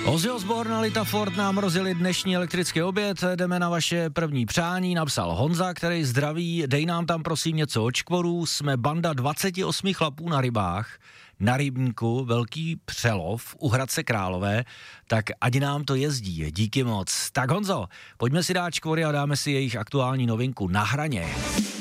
Ozzy Osbourne a Lita Ford nám rozjeli dnešní elektrický oběd, jdeme na vaše první přání, napsal Honza, který zdraví, dej nám tam prosím něco od škvorů, jsme banda 28 chlapů na rybách, na rybníku, velký přelov u Hradce Králové, tak ať nám to jezdí, díky moc. Tak Honzo, pojďme si dát škvory a dáme si jejich aktuální novinku Na hraně.